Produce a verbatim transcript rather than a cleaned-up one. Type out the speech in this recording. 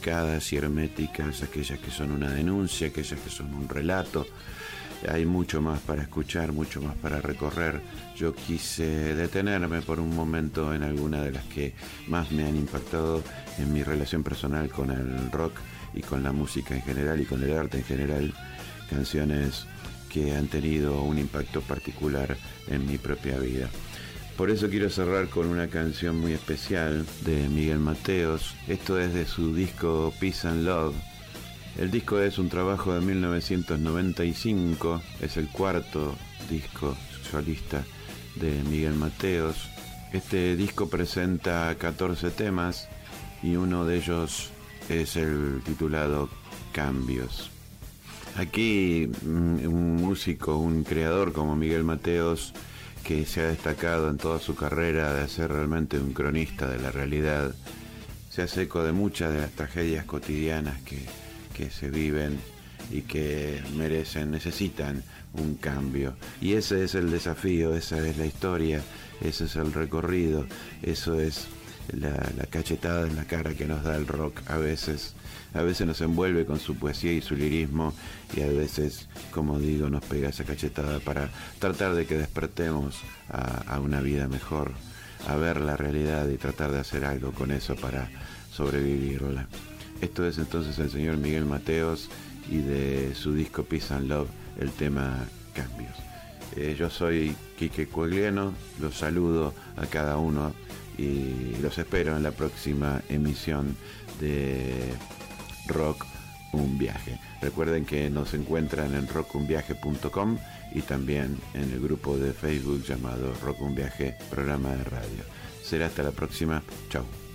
cercadas y herméticas, aquellas que son una denuncia, aquellas que son un relato. Hay mucho más para escuchar, mucho más para recorrer. Yo quise detenerme por un momento en alguna de las que más me han impactado en mi relación personal con el rock y con la música en general y con el arte en general. Canciones que han tenido un impacto particular en mi propia vida. Por eso quiero cerrar con una canción muy especial de Miguel Mateos. Esto es de su disco Peace and Love. El disco es un trabajo de mil novecientos noventa y cinco, es el cuarto disco solista de Miguel Mateos. Este disco presenta catorce temas y uno de ellos es el titulado Cambios. Aquí un músico, un creador como Miguel Mateos, que se ha destacado en toda su carrera de ser realmente un cronista de la realidad, se hace eco de muchas de las tragedias cotidianas que que se viven y que merecen, necesitan un cambio. Y ese es el desafío, esa es la historia, ese es el recorrido, eso es la, la cachetada en la cara que nos da el rock a veces. A veces nos envuelve con su poesía y su lirismo y a veces, como digo, nos pega esa cachetada para tratar de que despertemos a, a una vida mejor, a ver la realidad y tratar de hacer algo con eso para sobrevivirla. Esto es entonces el señor Miguel Mateos y de su disco Peace and Love, el tema Cambios. Eh, yo soy Quique Cogliano, los saludo a cada uno y los espero en la próxima emisión de Rock Un Viaje. Recuerden que nos encuentran en rock un viaje punto com y también en el grupo de Facebook llamado Rock Un Viaje, programa de radio. Será hasta la próxima. Chau.